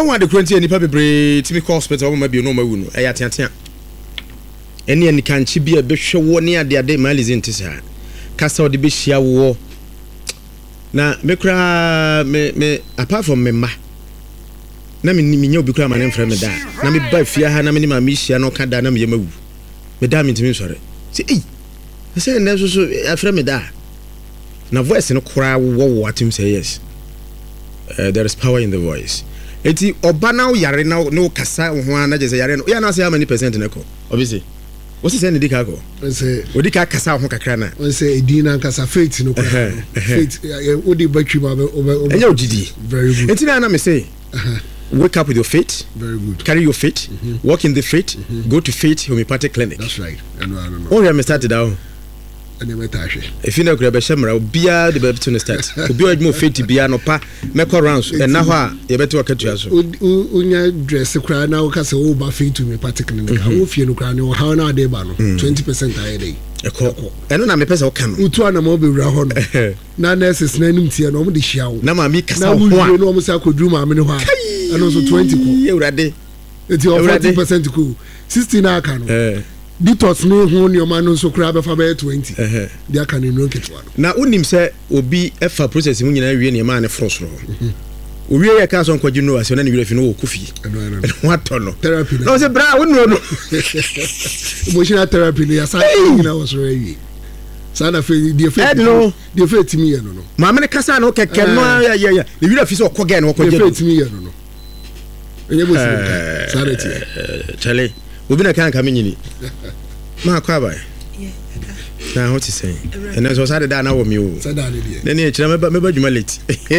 want the quarantine nipa bebre timi hospital wo ma bi no ma wu no e ya teatea ene ani kanchi bi e be hwe wo ne ade malize ntisa kasa odi be hia wo na me kra me apart from me ma na me nya obi kra ma ne mfra me da na me ba fia ha na me ni ma me hia no ka da na me yemawu me da me ntimi sore say say na so afra me da na voice no kra wo atim say yes there is power in the voice eti oba na yare na no kasa ho ana je say yare no ya na say how many percent na ko obviously what's say ndika ko say odika kasa ho kakra na say edina kasa faith no kra faith odi batwi ma enya odidi very good eti na me say wake up with your faith. Very good. Carry your faith. Walk in the faith. Go to Faith Homeopathic Clinic. That's right. I know. Oh, we have started now. If you know, grab a shamra, beer the baby to start. To be more faith, be no pa, make rounds, and now you better work at you. Unya dress a crowd now, because over faith to me, particularly. I will feel no crown or how now they ban 20% a day. A call. And then I'm a person come. Utuana mobile round. Now, nurse is named here, nobody shall. Now, my make now, we almost I could do my minute. And also 20 you ready? It's your 40% cool. 16 I can. Detox no who your man so crab for 20. They can no get one. Now unim say obi efa process mu nyina wie ne ma ne frostro. Owie ya ka so nkwaji no ase na ne wie fi no okufi. What no? Therapy. No say bra wo no. Emotional therapy no ya say nyina was ready. Sana fe the effect no. The effect me no. Ma me kasa no keke no ya. The wie fi so okogɛ no okogɛ. The effect me no. Enyebo si sanity. Chale. Obi na kan kam nyini ma kwa ba na what is saying and so sad da na wo mi o sad da le na ne kira me ba djuma late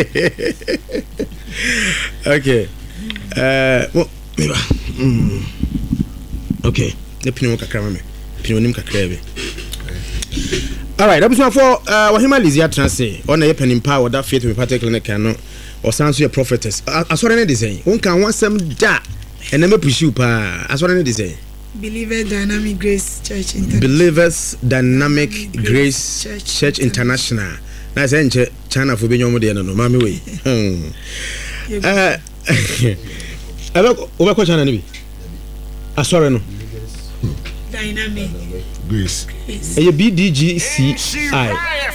okay well me ba okay ne pinu kakra ma me pinu nim kakra be all right abusu for wahima lizia transe ona ye penim power that Faith Homeopathic Clinic no o sanso ye prophetess asore ne design won kan wansam da and never push you pa as what they say Believers Dynamic Grace Church International. Believers Dynamic Grace Church International. Na say nche China for be nyomo de no mami we. Aba ko China ni bi. Asore no. Dynamic Grace. E BDGCI.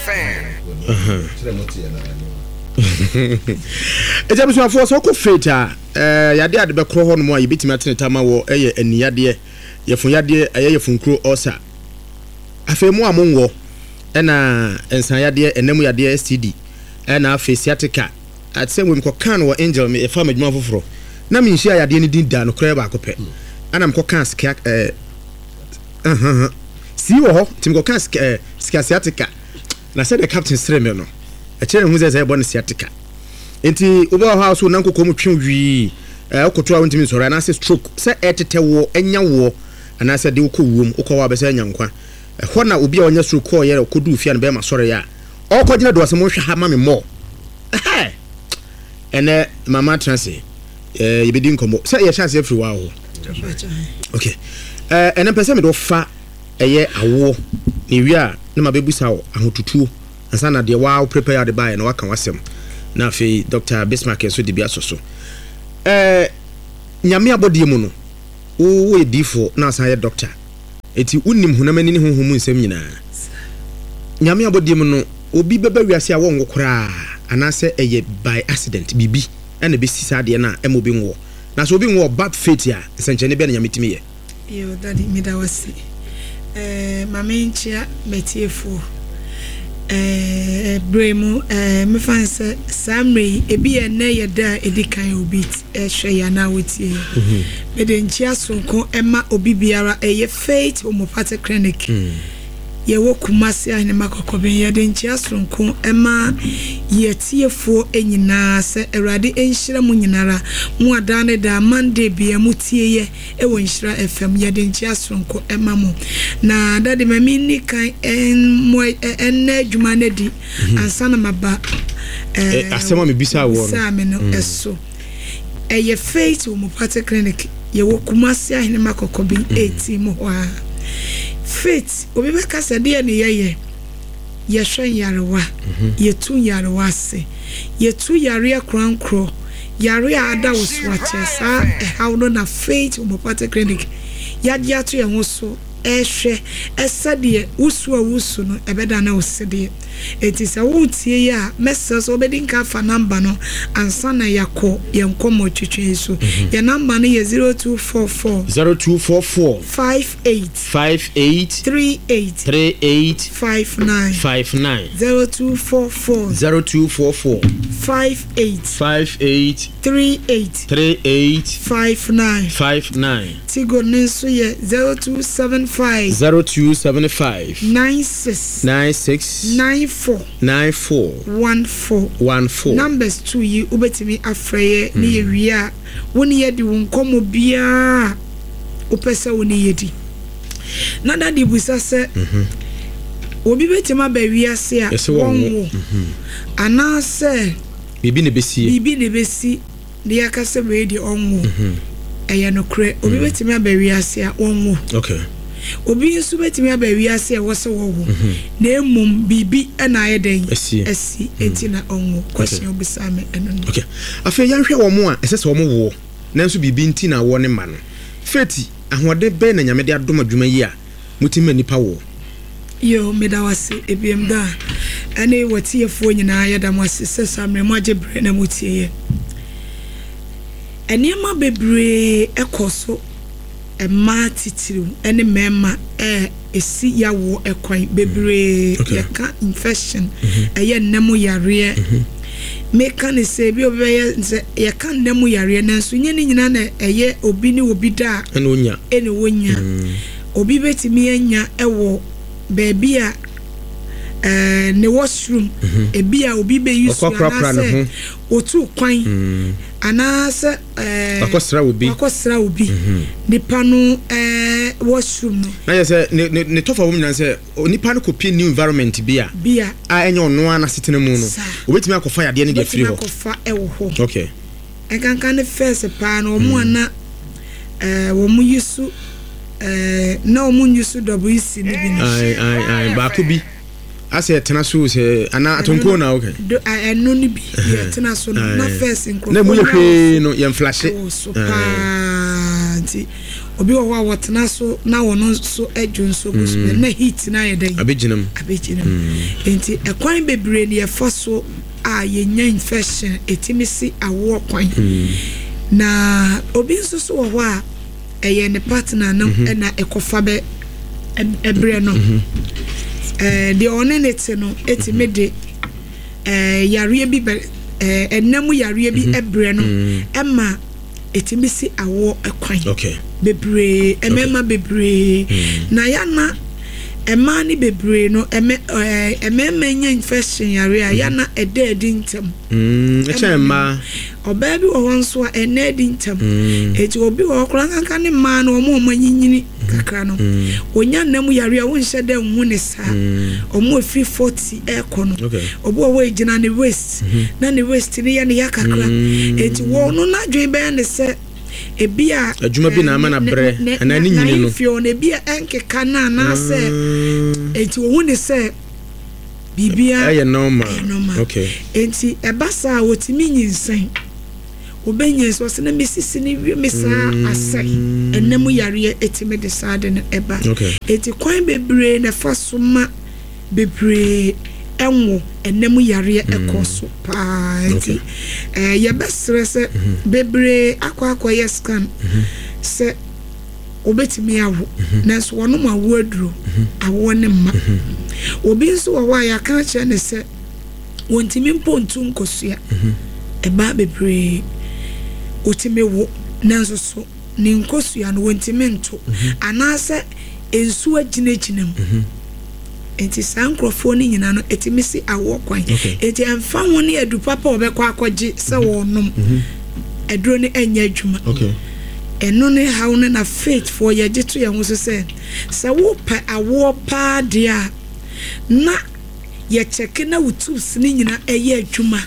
Eja biso afo so ko Faith yade ade be kro ho no mo ayi betimi atene tama wo eye aniyade yefun yade yefun kro osa afemu amonwo na ensan yade enemu yade STD na afi sciatica atse wem ko kan wo angel me efa madwuma foforo na me nhia yade ni din da no kra ba ko pe ana me ko kan skia si wo ho tim ko kan sciatica na said the captain sreme no a chere hu ze bon sciatica enti oba ho so nan kokom twinwi okoto a wontimi soro na se stroke se etete wo enya wo ana se de ukowum ukowa be se nyankwa ho na obi a onya stroke ko ye kodu fia no be ma soro ya okogina do asemo hwe ha ma me mo ene mama transe yebedi nkomo se ye chance every wa ho okay ene pese me do fa eye awo ni wi a na mabebusa wo ahotutuo ansana de wa prepare the buy na waka wasem na fe Dr. Bismarck so de bia so nyame abodie mu no wo edifo na asan ye doctor eti unim hunamani ni honhom nsem nyina nyame abodie mu no obi beba wiase a wo ngokora anase eye by accident bibi na be sisa de na emobi nwo na so obi nwo bad faith a senchene be na nyame timi ye yo daddy me da wasi mamenchia metiefo bremu me fanse samre ebi ene yeda edikan obi hwe ya na wetie me de nchia sonko ema obi biara eye Faith Homeopathic Clinic ye wo kumase ane makokoben ye de nchia sonko ema ye tiefo enyina se Awurade enhyira mu nyinara mu adane da Monday bia mu tie ye e wo nhyira FM ye de nchia sonko ema mu na dade mami ni kan en adwuma na di ansana maba asema me bisa wo no eso ye Faith Homeopathic Clinic ye wo kumase ane makokoben 18 mu ho Faith obi be kasa de ne ye hwen yarewa ye tu yarewa se ye tu yare krankro yare ada wo so ache sa how no na Faith Homeopathic Clinic yagia to ye ho so ehwe esade wusu no ebeda na osede etisa wutie ya message obedi nka fa number no ansa na yakọ ye nkomo twetwe so ye number no ye 0244 58 59 0244 58 59 Tigo nenso ye 0275 96 94 14 numbers 2 yi ubetimi afreye ni ye wia woni ye di wonkomo bia opese woni ye di nada di busa se obi betima ba wiase a wonwo ana se bibi ne besi de yakase we di onwo eye no kre obi betima ba wiase a wonwo okay obi nso betimi aba wiase a wose wo na emum bibi na ayeden esi enti na onwo question obisa me eno okay afa yanhwe wo mo a esese wo mo wo na nso bibi nti na wo ne ma no feti ahode be na nyame de adom adwuma yi a mutima nipa wo yo medawase ebiem da ane watiefo nyina yada mo asese samre mo agebre na mutie eniema bebre ekoso ema titiru ene mema esi yawo ekwan bebre yaka infection eye nemu yare meka ne se bi obeye yaka nemu yare nanso nye ni nyina na eye obi ni obi da ene wonya obi betimi anya ewo baby a ne washroom ebia obi be use na otu kwan anase akosra obi nipa no washroom no na yese ne tofa wo mnan se nipa no copy new environment bia a enye ono ana setene mu no obetimi akofa yade ne de free ho akofa ewo ho okay enkankan ne first pa no omo ana wo mu yusu na omo yusu WC ne bi no ai ba ko bi ase tena so se ana atonko na okay eno ni bi tena so na first incro na mu yehwe no ye flash ti obi wo wa tena so na wono so adwun so go so na heat na ye den abeginam enti ekwan bebre ne ye faso a ye nya infection etimisi awo kwan na obi nso so wo a eye ne partner no na ekofa be ebre no the onenete no etimede yare bi enemu yare bi ebre no ema etimisi awo ekwan okay bebre emema bebre na yana ema ni bebre no emema nya infection yare a yana edi ntem echema oba bi wo nso a edi ntem eti obi wo kran kan ne ma na omo manyinyini kakra no onya nam yare a wonhye da hu ne sa omo fi 40 ekono obo wo ejina ne waste na ne waste ne ya ne yakakra eti wo no na dwen be ne se ebia adwuma bi na ama na bre ana ni nyini no fio ne bia enkeka na na se eti wo ne se bibia aye normal okay enti ebasa wotimi nyinsan obenye so se na mesisi ni wi mesa asai enemu yare etime de sade no eba eti kwan bebre na fasoma bebre enwo enemu yare ekoso pa enti ye besre se bebre akwa ye scan se obetimi awo na so wono ma wodro awo ne ma obi nso wa ya kan che ne se wontimi mpontu nkosua eba bebre otime wo nanso so ne nkosua no wontime nto anase ensu agina mu enti sankrofo ni nyina no etimisi awo kwan enti amfa ho ne adu papa obekwa akogye se wonom eduro ne enya adwuma eno ne hawo ne na Faith for ye gye to ye ho so se wo pa awo pa dia na ye cheke na wutus ni nyina eye adwuma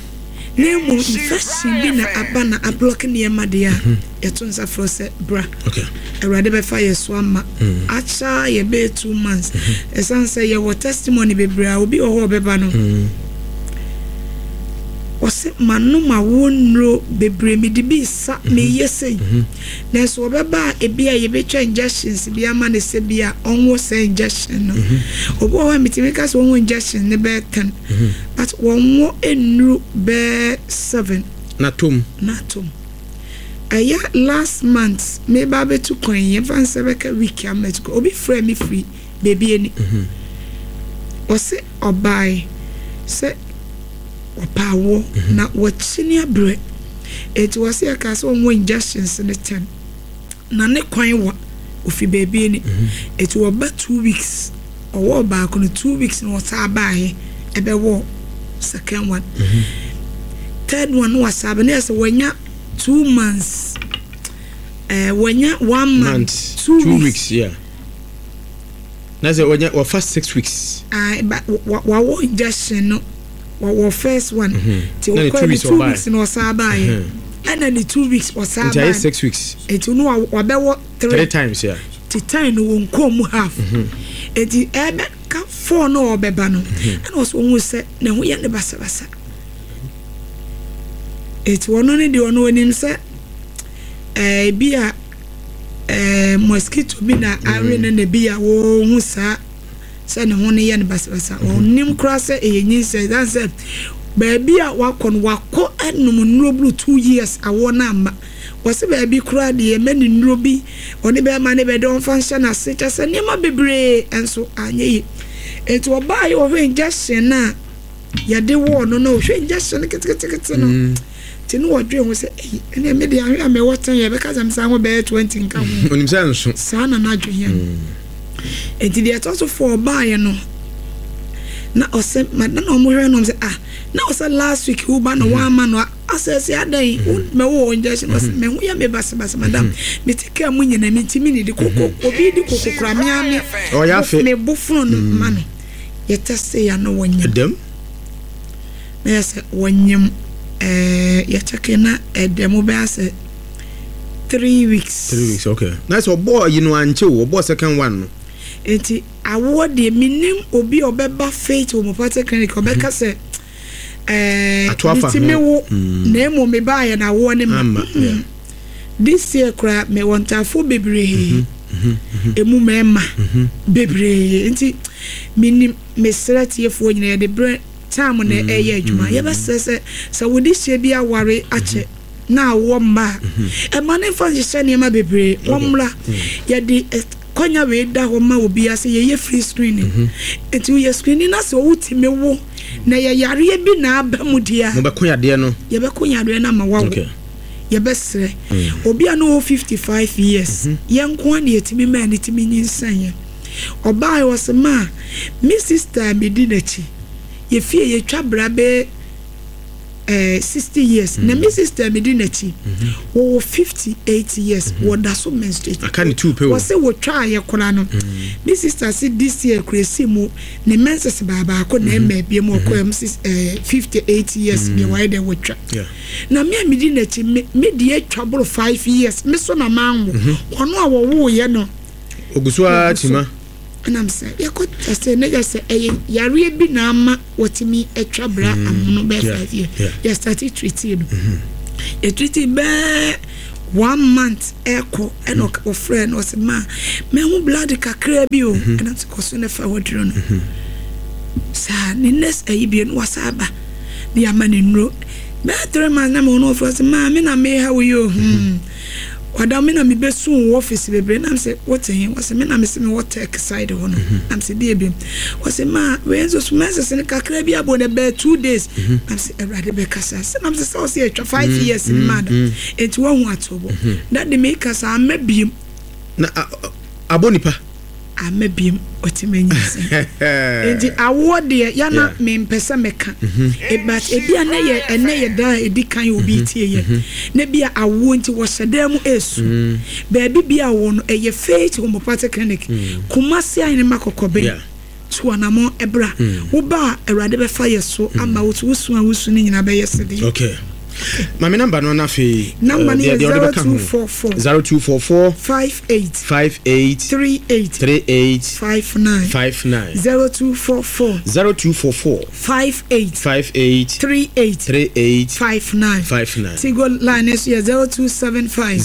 nemu infection bi na abana ablock ne ma dia etonsa fro se bra erade be fa yeso ama acha ye be 2 months esanse ye wo testimony be bra obi oho be ba no ose manoma wonro bebre me de bi sa me yesei na so obeba ebia ye betwa injections bia ma ne se bia onwo se injection no obo wa mitimi ka so onwo injection ne be 10 but wonwo enru be 7 na tom aya last month me ba betu kwan ye fan se be ka week ametuko obi free me free baby eni ose obai se opawo na wachini abre eti wase aka so onwo injections ne 10 na ne kwan wa ofi baby ni eti wo ba 2 weeks owo ba ko 2 weeks no wasa abaye ebe wo second one third one was abene so wanya 2 months wanya 1 month 2 weeks yeah na say wanya wa first 6 weeks wa wo injection no wa first one ti wo ko 2 weeks no wasa abaye and then the 2 weeks wasa abaye 6 weeks eti no wa be wo 3 times yeah ti time no won kom half eti ebe ka 4 no obeba no and also won say na ho ye ne basa eti wono ne de wono onim say bia mosquito bi na are ne bia wo hu sa say ne ho ne ye ne basa onim kra say eyenyin say that say baby a wakon wako enum nroblu 2 years awona ama wose baby kra de mani nrobi oni be ma ne be don function as say nema bebre enso anyeyi eti oba ye wo injection na ya de wo no hwe injection ketekete no tinu wodwe ho say ene me de ahwe ame wotan ye be kaza msa ho be 20 nka ho onim say nso sana na dwe eti de to so for oba ye no na ose madam no mo hwe no say na ose last week who ba no one man no asese adan me wo injection ose me hu ya me basa madam me take am nyina me ntimi ni de koko obi di koko kra me ame o ya fe me bofun no ma no ye teste ya no wonya dem na yese wonyem ye check na edem be ase 3 weeks okay nice obo you know anche obo second one no enti award de minim obi obeba faith homopathic clinic obeka se itimewo na emo me ba ya na wo ne ma this year kra me wontafo bebre emu mema bebre enti minim mesrati efo nyina de bre time na eye adwuma ye ba se wodi hye bia ware ache na wo mba e mane fa hye ne ma bebre womra ye de konya we da ho ma obi ase ye free screening enti ye screening na se wo timewo na ye yare bi na abamudia mo be konya de no ye be konya de na ma wawo ye be sre obi a no 55 years ye nko an ye timi ma ni timi nyinsan ye oba was ma mi sister me di nachi ye fie ye twa brabe 60 years na mi sister me di nachi wo 58 years wo da so menstruate akani two pe wo se wo twa ye kona no mi sister si this year crazy mu ne menses baba ko na emma bia mu ko 58 years me why dey wo twa na me di nachi me di twa bro 5 years me so na manwo ono a wo wo ye no ogusua chima and I'm saying ya ko say nega say yare bi na ama wotimi etwa bra amono be 5 years ya started treating e treating be 1 month eko and o friend was ma me hu blood kakra bi o and am ko so na fa wodro no sa ni next bi no wasaba ni amane nro be 3 months na mo no for ma me na me ha wo yo Wada me na me besu office bebre na say what hin was me na me se me what tech side ho no am say dey be was ma we enzo so message ne kakra bi abo na be 2 days am say erade be kasa say na me say so etwa 5 years in mad it won hu atobo that the make us am biem na abonipa amebiem otimanyise enti award ya na me mpesa meka but ebia na ye ene ye da edikan obi tie ye na bia awo nti wo sedam esu baabi bia wo no eye faith homopathic clinic kumasi ane makokobe tuanamo ebra wo ba erade be fa ye so ama wo so wusu ni nyina be yesede okay My number no na fe. Number is 0244 58 38 59 0244 58 38 59. Tigo line is 0275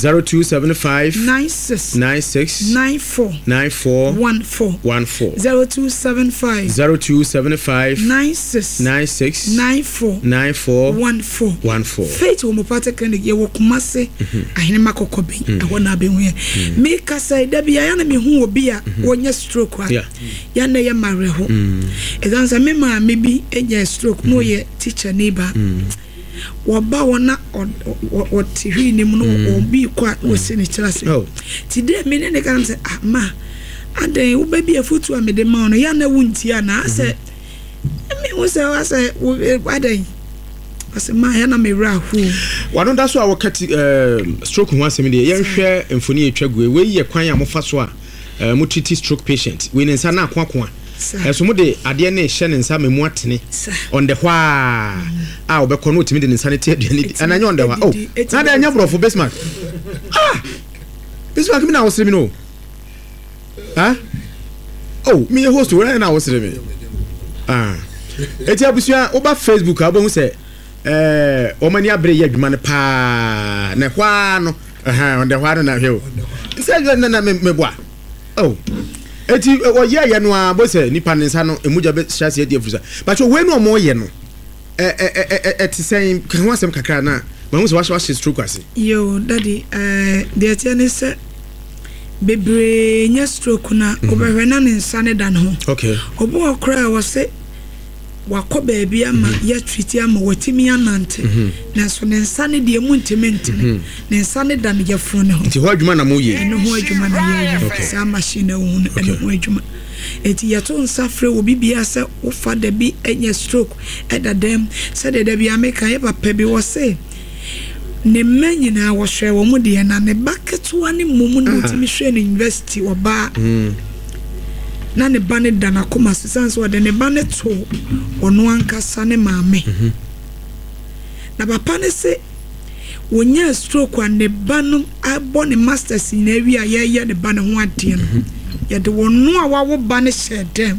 96 94 14 0275 96 94 14. Faith Homopathic Clinic ye wo Kumase ahene makokobe ahona be hu me kasa da bia ya na me hu obi a wonya stroke a ya na ye mare ho ezansa me ma me bi enya stroke no ye teacher neighbor waba wona oti hwi ni mu no obi kwa wo se ne kyerase ti de me ne kan say ma adan wo ba bi afutu a me de ma no ya na wunti a na say me wo say adan asema ya na mewra hu wano da so a wakati stroke ho asem de ye hwe mfoni etwague we ye kwan a mofa so a mutiti stroke patient we ne nsa na akoako so mo de ade ne hye ne nsa memu atene on the hwa a obekọ no otimi de nsa ne te aduane ananya on the hwa na da anya brofo Bismarck Bismarck mi na wosere mi no me host we na wosere mi eti abusua oba Facebook abohu se omani abre ye adwuma ne pa na hwa no on the hwa na hwe say na meboa eti oye no a bo se nipa ne nsa no emuja be stress ye afusa but we no mo ye no eti say kan wasem kakra na ma hu se wa stroke ase yo daddy the tell say bebre nya stroke na obehwe na ne nsa ne dan ho okay obo okra wa se wakọ baabi ama ya treat ama watimi anante na so ne nsa ne de mu ntimenti ne nsa ne da ne yefro ne ho nti ho adwuma na mo ye ne ho adwuma na ye sa machine hu ne ho adwuma eti yato nsa frɛ obi bia sɛ wo fa da bi enya stroke edadam sɛ da bi ameka ye papa bi wo se ne manyina wo hwɛ wo mu de na ne baketo ne mumu ne utimi hwɛ ne university oba na ne ba ne dana koma sense wo de ne ba ne to ono ankasa ne maame na papa ne se wonya stroke an ne ba no abo ne masters na wi a ye ne ba ne ho ade no ye de wono a wawo ba ne hyedem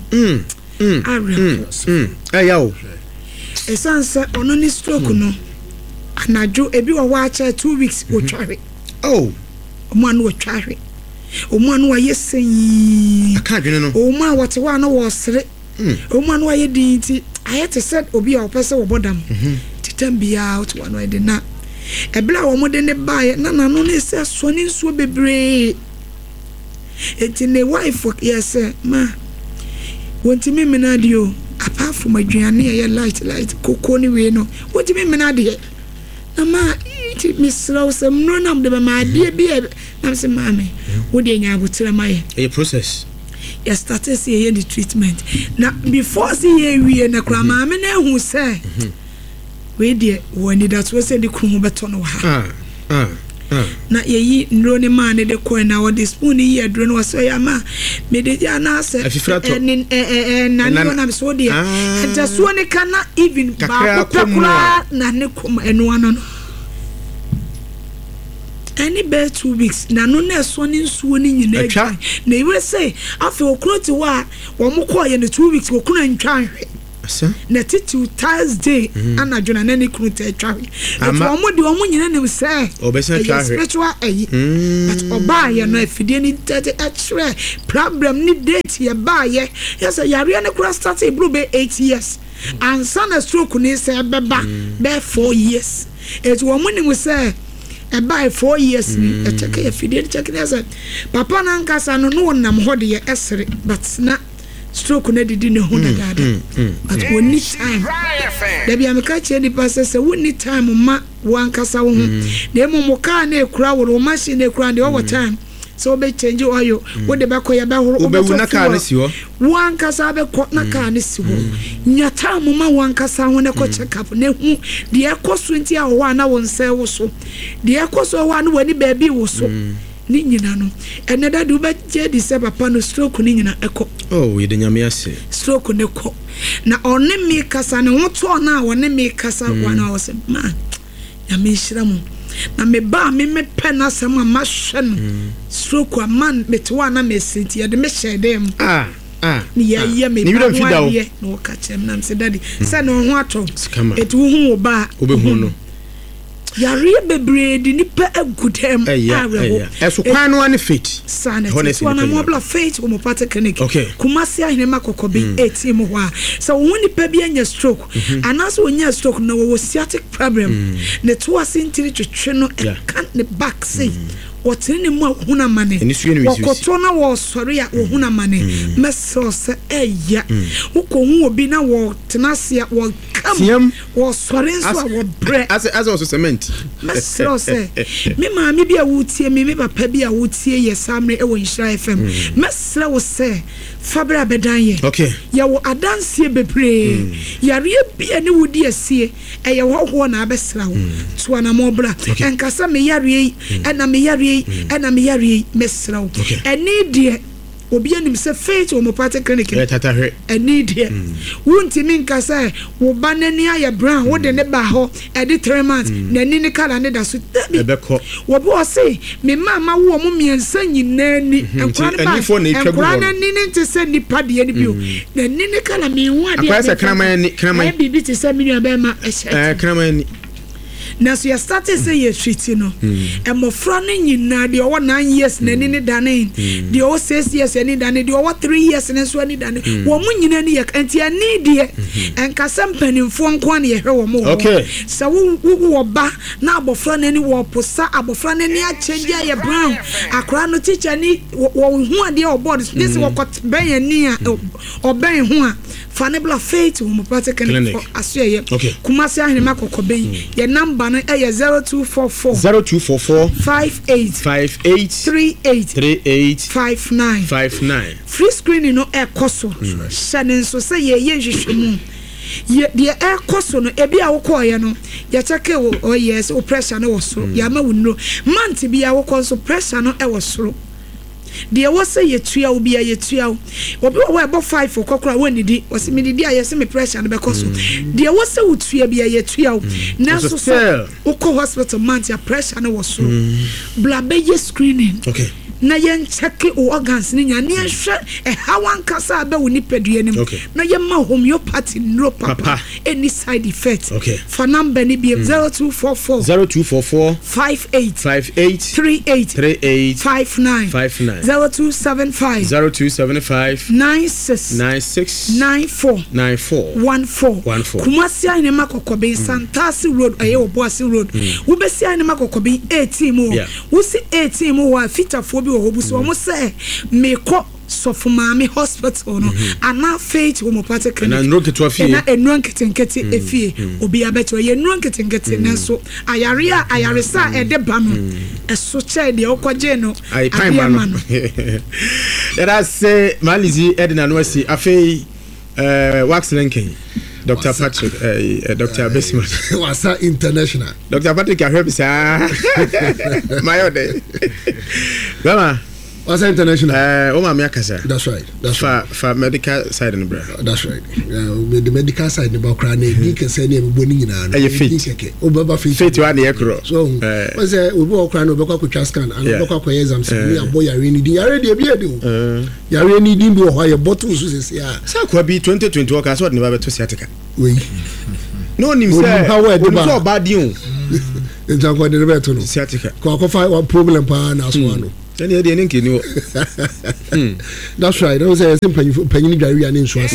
ayawo sense ono ni stroke no anajo ebi wo wa cha 2 weeks wo tware omo anu wo tware omo anu wa yesenyi aka dwene no omo a wote wa no wo sere omo anu wa ye dinti ayete said obi a opese wo bodam titambia out wa no de na ebla wo mo de ne bae na no ne se so ni nsuo bebre eti ne wife yes ma wonti me menadio apart from aduane ye light koko ni we no wonti me menade na ma ti misraw se mno nam de ma de bi na se mame wo de nya abutira maye a process ya started see the treatment na before see ye wie na kra mame na hu se we de woni that we say the kru beto no ha na yeyi ndro ne ma ne de coin na wo de spoon yi adro no so ya ma me de ja na se na ni na so de eta so ne kana even ba kokura na ne kom eno ano no any bear 2 weeks na no na so ne nsuo ni nyina atwa na iwe say afi okuro ti wa wo mo ko ye ne 2 weeks okuro ntwa hwe na titu Thursday ana jona na ne kunu te atwa hwe but wo mo de wo mo nyina ne say obesa atwa hwe spiritual ayi but oba ye no afidie ni tete atwa problem ni date ye ba ye yes yare ne kura start e bro be 8 years and sana stroke ni say beba be 4 years it wo mo ni say by 4 years ni check ya fidie check na say papa na nkasa no no nam ho de ye esere but na stroke na didi ne ho na dada but we need time da bia meka che di pass say we need time ma wan kasa wo ho na emo ka na ekura wo machine ekura de over time so be change oil wo de be ko ya be horo wo be na ka na si ho wan kasa be ko na ka na si ho nya time ma wan kasa ho na ko check up na hu de ekoso nti a wo na won se wo so de ekoso wo na wani baby wo so ni nyina no ene da du be je di se papa no stroke ni nyina eko ye de nyame ase stroke ne ko na one me kasa ne ho to na wone me kasa wana wo se man ya me hira mu na me ba me pen asem a ma hwe no stroke a man betwa na me senti ya de me hye dem ni ya me ba wa ye no ka chem na me daddy say no ho ato etu hu wo ba obehu no yare bebre di nipa agudem awo eso kwan no ani fit sana so na mo bla faith wo mo pate clinic kumasi ahine makokobi 18 mo ho a so wo nipa bi anya stroke anaso onya stroke na wo sciatic problem ne to asintiri twetwe no kan ne back say wotini mu huna mane wokoto na wo sori a wo huna mane meso se eya ukohu obi na wo tenase wo kam wo sori nso a wo bre as also cement meso se me ma me bia wutie me papa bia wutie ye samre e wo Nhyira FM mesra wo se fabra bedan ye ya wo adanse bebre yare bia ne wudi asie eye ho na abesra wo to na mo bra enkasa me yare na me yare and I'm here, Miss Row. And need dear, obi anim se faith wo mopate clinic e need here wonti min ka say wo banani aye brown wo de ne ba ho e de 3 months na ni ne kala ne da so e be ko wo bo say me mama wo mo miensa nyina ni enkwa na ni ne nte se nipa de ni bio na ni ne kala me hu ade akwa se kraman bibi te se me be ma kraman na so you started say you treating no emofra no nyina de o 9 years na ni dane de o 6 years ni dane de o 3 years na so ni dane wo mu nyina ni enti ani de enkasa mpanimfo nko na ye hwe wo mo so wo ba na abofra na ni wo posa abofra na ni a change ya brown akra no teacher ni wo hu ade o board this wo kot ben ani a o ben hu a fanebla faith wo mo practical for asye kumasi ahene makokoben ye number no eh 0244 58 38 59 free screening no e koso shane so say ye hwehwemu ye de e koso no e bia wo koye no ya cheke wo oh yes o pressure no wo so ya ma wunno month bia wo konso pressure no e wo so de wo say ye tua wo bia ye tua obi wo ebo 5 okokora wo nidi wo se me didi ayese me pressure no be koso de wo say wo tua bia ye tua na so so wo ko hospital month ya pressure no wo so blabe ye screening na yen check organs ni nya ne hwe e hawan kasa ba woni padua nim na ye ma homeopathy no papa any side effect for number ni be 0244 58 38 59 0275 96 94 14 kumasi ane makokobe Santasi Road aye Obuasi Road wo besi ane makokobe 18 mo wo si 18 mo wa fitafo bi wo hobuso mo se meko Sofumami hospital no ana faith wo mopate clinic na nroketo afie na enronketenkete efie obi abeto ye nronketenkete nanso ayaresa ede ba no eso che de okwaje no ayama no say malizi edna no asi afei wax linking Dr. Patrick Dr. Besman wasa international Dr. Patrick ahwebisa mayode Gama wasa international o ma me akasa that's right for medical side no bra that's right the medical side no ba kra na bi ke say na ebo ni nyina no keke o baba fit wa na ekro so we say obi o kra na obi kwa scan and obi kwa exams ni abo yare ni di yare de bi edi o yare ni di bi o ho ye bottles so say ya sa kwa bi 2020 ka so de ba beto sciatica we no nim say o so ba di o nja kwa de beto no sciatica kwa fa problem pa na so ano That's right. I was saying penny gari and insurance.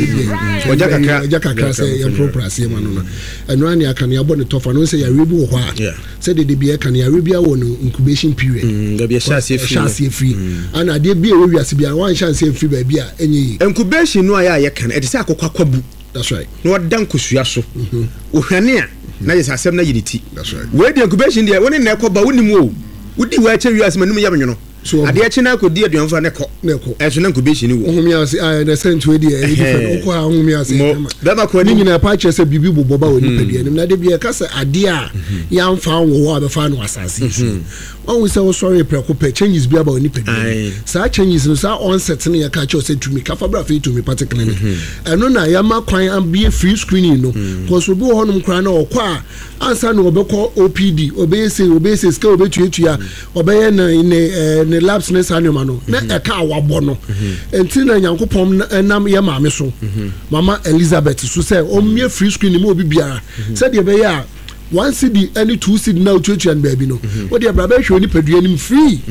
Ojaka say your property man. And when you can abon the tough and say you rebu wa. Said the be can you rebia won incubation period. There be a chance free. And I did be a we as be one chance free baby any incubation no ya can e say akokwabu. That's right. No dan kosua so. Ohwane a na yes asem na yiditi. That's right. We the incubation there woni na ekoba woni mu o. Udi wa che wiase manum ya menwono so ade achi na akodi aduanfa ne ko eso na nkobehyi ni wo ohumi ase the sent we dey different ko ohumi ase be ma ko ni nyina pa che se bibi boboba woni padua ni na de bia ka se ade a ya mfa wo abe fa no asase when we say oh sorry preko pe changes bia ba woni padua sa changes no sa onset ne ya ka che se tumi ka fa bra fa tumi particularly eno na ya ma kwan am be free screening no ko so bi ho no kran na okwa ansa no obekọ OPD obese ska obetuatua obeye ne labs ne sanoma no na eka awabo no enti na Nyankopom nam ye maame so mama Elizabeth so say o mie free screening mo obi biara say de be ya 1 cedi any 2 cedi na otuatua no baabi no wo de bra ba hwe ni padua nim free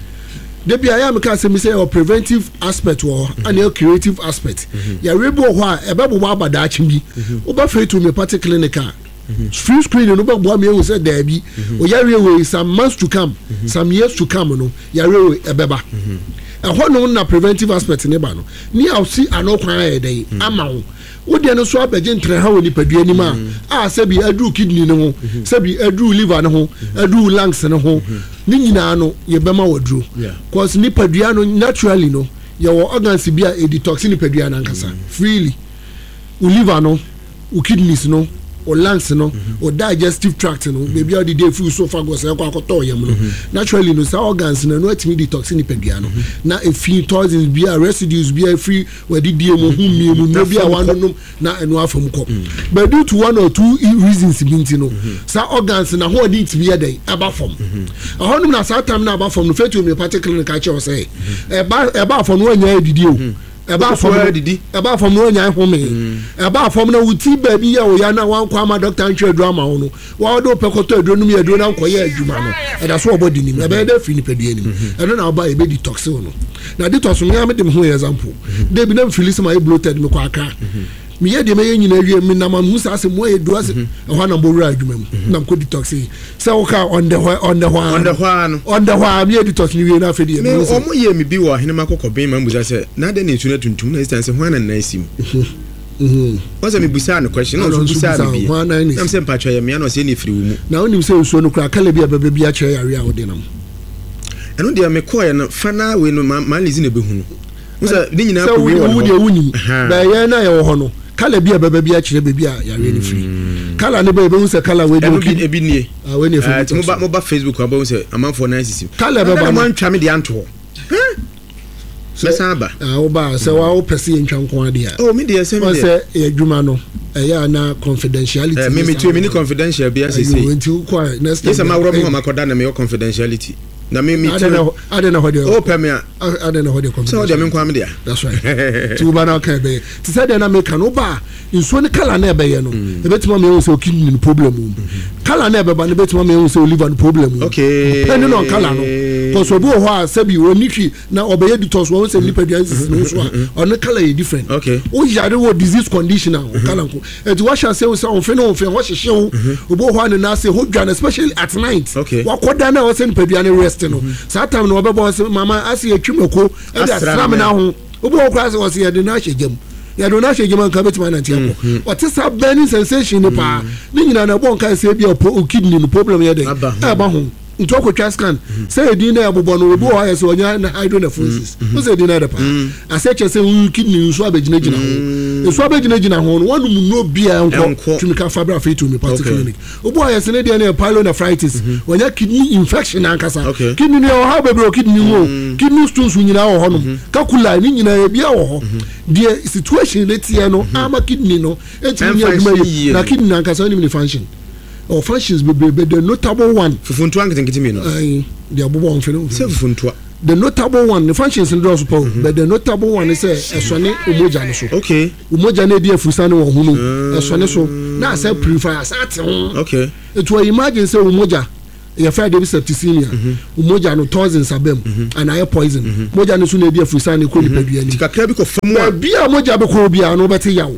de bia ya me ka say me say o preventive aspect or and a creative aspect ya rebo ho a ebebo bo abada achimbi wo ba free to me party clinic free screening no ba bo me say there bi o yare we some months to come some years to come no yare we ebeba ho no na preventive aspect ne ba no ni a see anokwan ayedai ama wo wo de no so abeje ntre ha woni padua ni ma a sabi adu kidney ne ho sabi adu liver ne ho adu lungs ne ho ni nyina no ye bema wadru cause ni padua no naturally no ye wo organs bia e detox ni padua na nkasa freely u liver no u kidneys no o lungs no o digestive tract no maybe all the day food esophagus e kwa akoto yam no naturally no sa organs no atimi detox ni padua no na e fi toxins bia residues bia free wadi die mo humie mu no bia wano na eno afam ko but due to one or two reasons binti no sa organs na ho di timi ye dey aba fam ahonum na sa time na aba fam no fetu me particular ka che o say e ba fam no anya edidi o eba fom no nya home eba fom na wuti ba bi ya o ya na wan kwa ma doctor ntwe drama ho no wa do pekoto adronum ya do na nkoye adwuma no e da so obodi nim eba da fi ni padua nim e no na oba e be detox no na detox me ya me dem ho example de bi na filis ma e bloated me kwa aka me ye de me nyina wie me na man hu sa se mo e do ase e ho na mbowura adwuma mu na ko detox se o ka on the me detox ni wie na afedi me o mo ye me bi wo hene makoko ben ma mbuza se na de ne tuna tuntum na instance ho na na sim what's me busa no question no busa no bi am se mpatwa ye me na o se ni firi wo mu na onim se uso no kra kala bi ababa bi a kire yare a wo de nam eno de me ko ye no fana we no ma lizi na behunu musa ni nyina ko we wo de wunim ba ye na ye wo ho no kala bi ababa bi a kire bebi a yare ni free kala ne ba be hu se kala we de ebi nie we ne free mo ba Facebook aba hu se amanfo na asisi kala ba ba man twa me de anto Mesaba. Oba se wa o pese ntwa nko ade a. Oh me de se me de. Se adwuma no ya na confidentiality. Me tue me ni confidential bia se se. Nti kwa next time. Yes ma woro mo makoda na me confidentiality. Na me I don't know how they open me. I don't know how they come. So they me kwa me dia. That's right. Tu ba na ka be. Ti say dey na me kan oba nso ne kala na ebe ye no. E betima me so kidney problem. Kala na ebe ba ne betima me so liver problem. Okay. Depending on kala no. Cause obo ho a sabi woni hwi na obeye detox won say lipodiasis no so on the color is different. Okay. O yare wo disease condition na kala nko. E ti wa sha say on fe no fe wo hye wo. Obo ho na say ho dwan especially at night. Okay. Wa koda na wo say lipodua na rest no. Sa time no obebo say mama asi atwimeko e da sram na ho. Obo ho kwa say wo say ya de na hyegem. Ya do na hyegem an ka betima na tiako. What is a burning sensation ni pa. Ni nyina na bon ka say bi o kidney no problem ya dey. E ba ho. Ntoko twa scan say edin na abobọ no obo ha say onya na hydronephrosis o say edin na da pa aseche say kidney nso abegina gina ho nso abegina gina ho no wanu mu no bia nko tumika fabra fe to me particularly obo ha say na na pyelonephritis onya kidney infection ankasa kidney no ha bebro kidney ho kidney stones nyina ho no kakula ni nyina bia ho the situation letie no ama kidney no etimi aduma na kidney ankasa ni function or functions be the notable one fufuntu anketenkete me no the abobo on feno se fufuntu the notable one the functions in those people but the notable one is esone umoja ne so okay umoja na dia fusa ne wo hunu esone so na say purify asate okay it will imagine say umoja your friend David septicemia umoja no toxins abem and air poison umoja no so na dia fusa ne ko lipadua ni kakra bi ko famu a bia umoja be ko bia no beti yawo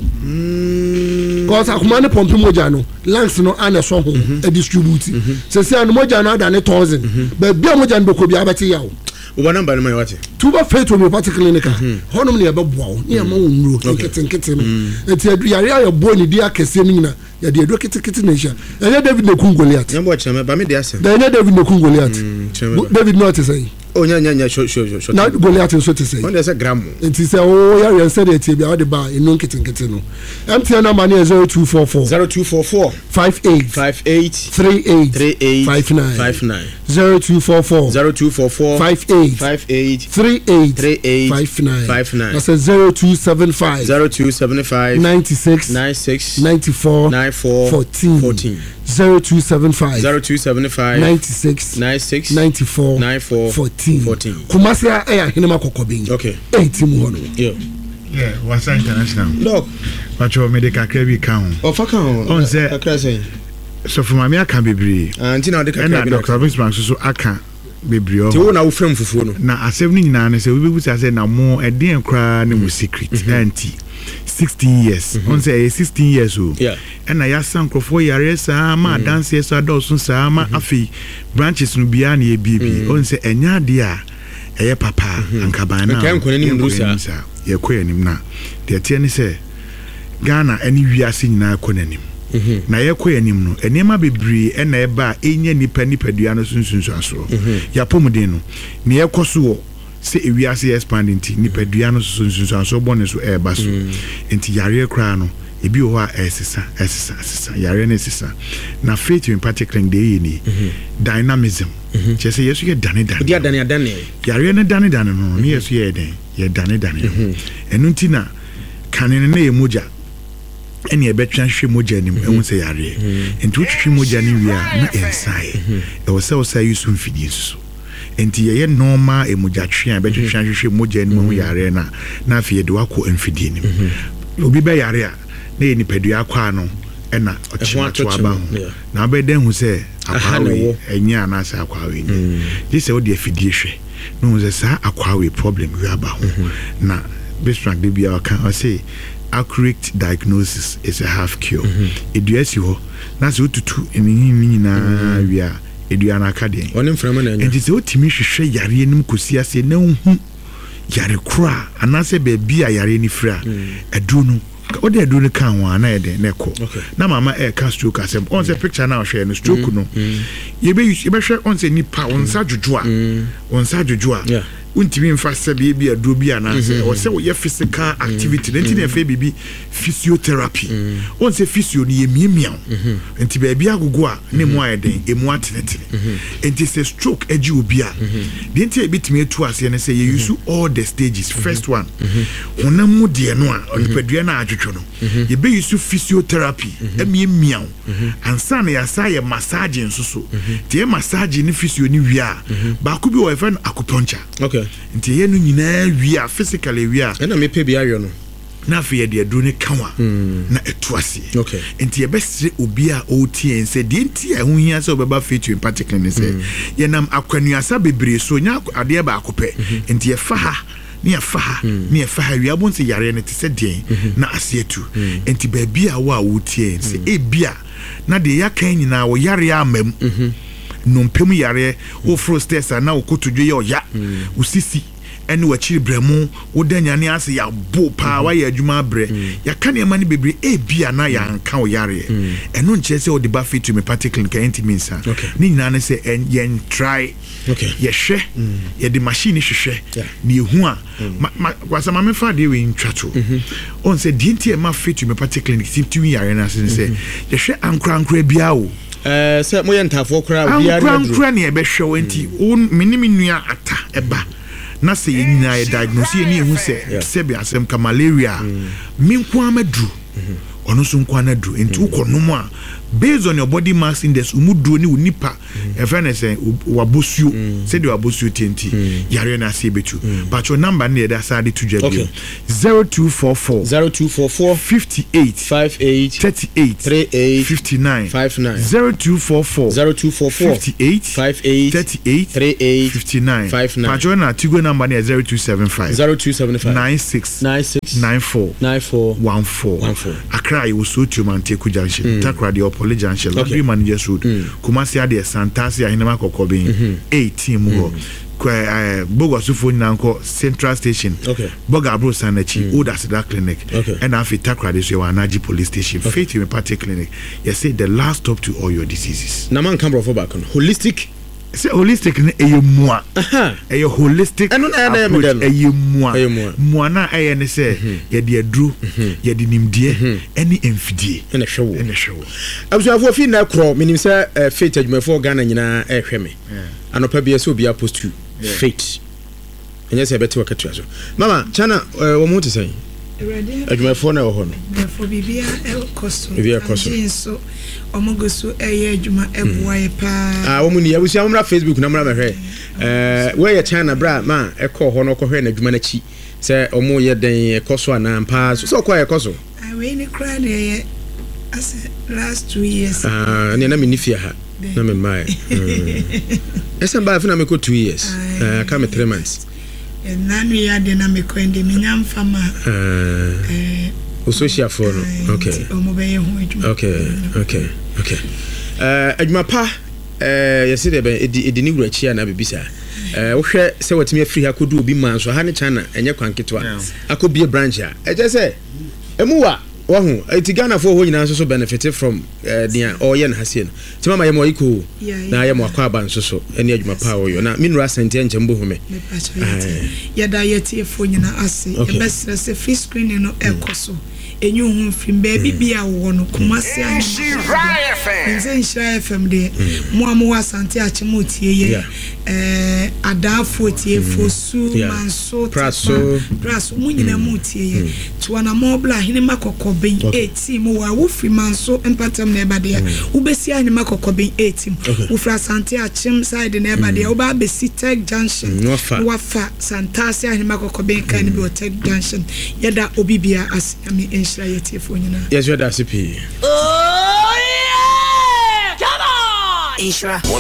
cause akuma ne pompe moja no lungs no ana so ho e distribute se se an moja no ada ne 1000 but bia moja no ko bia beti yawo oba number no ma wate tuba faith me particularly clinic honum ne ya beboa ne ya ma wonro kete no eti adu yare ya bo ne dia kese ni na ya de adu kete na sha enye David ne kun Goliath nyambo cha me ba me de ase da enye David ne kun Goliath David not say Oh nya sure. Now Goliath so to say. When there's a gram. It is oh yeah said it be out the bar in no kitten. MTN number is 0244 58 38 59 0244 58 38 59. That's a 0275 96 94 14 0275 96 94 14. Kumasi air hinema kokobin. Okay. 18 hono. Yeah, what's international? Look. But your medical credit count. Oh, fuck on say. So for my aka bebre. Anti na de ka na Dr. Bismarck so aka bebre o. Ti wo na wo frem fufuo no. Na asem ni nyina ne say we be say na mo e den kra ne mo secret anti 16 years. On say 16 years old. Yeah. And I ask Uncle for your ma dance yes adults sa ma afi branches no bia na e bibi. On say enya dia eye papa ankabana. Kan ko ni mu sa. Ye ko yanim na. De tie ni say Ghana ani wiase nyina ko nanim. Na ye ko yanim no enema bebre e na e ba enya nipa dua no sunsunsu aso. Ya pomuden no. Ne ye ko so se ewiase expanding ti nipa dua no sunsunsu aso bone so e ba so. Enti yare kra no ebi ho a esesa yare na esesa na faith in particular dey ni dynamism chese yesu ye dane dia dane yare na dane no ne yesu ye den ye dane enu nti na kanene na ye moja eni ebetwa hwe moja nim ehun se yare enti wotwe moja ni wia na ensae e wo se yusu mfidi so enti ye normal emoja twe a betwa hwe moja nim ho yare na afie de wako mfidi nim obi be yare a na ye nipadua kwa no ena ochimato aba na abeden hu se akwawe enya na se akwawe ni this say odi afidie hwe no ze sa akwawe problem wi aba ho na Bismarck de bia kan say accurate diagnosis is a half cure eduasi ho na se otutu enyi na wi a edua na akade onim frama na enya enti se otimi hwehwe yare nim kosi ase na hu yare kura anase be bia yare ni fra aduru no o de aduru kan wa na ede na ko na mama e ka stroke asem on se picture na hwe no stroke no ye be hwe on se nipa on sa dwodwo a untimi mfa sabe bi aduro bi anase o se wo ye physical activity nti na fe bibi physiotherapy on se physio ni ye miemiao nti ba bi agogo a ne mu ayeden emu atenetene nti se stroke agi obi a de nti e bitimi etu ase ne se ye use all the stages first one honam de no a onipadua na adwetwo no ye be use physiotherapy miemiao ansa na ya sa ye massage nsoso te massage ni physio ni wi a ba ku bi wo efa acupuncture nti ye no nyina wi a physically wi a na me pe bi ayo no na fe de aduro ne kanwa na etu ase nti ye besire obi a o tie nse de nti a hu hia se obeba feature in particular ne se ye nam akwanuasa bebre so nya ade ba akope nti ye fa ha ne ye fa ha wi abon se yare ne te se den na ase etu nti ba bia wa o tie nse e bia na de ya kan nyina wo yare amam no mpem yare o frosters na o kotodwe ye oya usisi ene wachiri bremu wodanyane ase ya bo pa wa ya adwuma bre ya kane ma ne bebre e bia na ya nka o yare eno nche se o de ba fit to me particular ka intiminsa ni nyina ne se yen try ye hwe ye de machine hwehwe ni ehu a kwasa ma me fa de we ntwato on se di ntie ma fit to me particular ni yare na se ye hwe ankra bia o se mo yentafo kra bia ankra ne e be hwe enti minimi nua ata eba na se nyina diagnose ni ehu se be asem ka malaria minko amadu ono so nko anadu enti ukonom a based on your body mass index umuduo ni unipa efenese wabosuo se de wabosuo tenti yare na se betu but your number na da side to jebio 0244 58 38 59 0244 58 59 but your na tigo number na 0275 96 94 14 Accra you so to Manteku Junction Takra the Opole Junction Lottery Managers Road Kumasi ade Santasi ahinema kokobin 18 mu Bogos phone nanko Central Station Boga Bro Sanachi Old Asida Clinic and afi Takra this your Anaji Police Station Faith in Party Clinic you say the last stop to all your diseases na man come for back on holistic say holistic ne eyemua eye holistic approach eyemua na eye ne say ye de aduru ye de nimdie ene emfidie ene hwewo abusuafo fi na kro minim say faith adwumafo Ghana nyina ehwe me anopa bia so bia post to faith enye say beti wakatu aso mama chana wo mu te say adwumafo na wo ho no adwumafo bibia koso so omogoso eye adwuma eboae pa wo mu ni abusia wo mra Facebook na mra behwe we ye chana bra ma ekọ ho no kọhwe na adwuma na chi say omo ye den ekoso ana mpa so kwa ekoso we ni kra na ye as last 2 years ne na me nifia ha na me mai esa ba afina me ko 2 years ka me 3 months nanu ya de na me ko ende me nyam fama o social for okay omo be ye ho adwuma okay adwuma pa yesi de be edi wura chi na bebisa wo hwe se watimi afiri ha kodu obi man so ha ne chana enye kwanketwa akobie branch a eje se emuwa wahu eti Ghana for ho nyina so benefit from dia oye na hasien ti mama yemo iko na yemo akwa aba so ene adwuma pa wo yo na minura sente enche mbo hume ya da yeti fo nyina ase e besre se free screen no ekoso enyu hu film baby bia wo no kumase an Nshira FM de mo amu asante achemo tie ye adafo tie fo su manso praso mo nyina mu tie ye to na mo bla hine makokobin 18 mo wa wo free manso empatam na eba de wo besi hine makokobin 18 wo fra asante achem side na eba de wo ba besi tech junction wo fa santase hine makokobin kan bi o tech junction yada obibia as ami Nshira yeti fo nyina yes you da CP Oh yeah, come on Nshira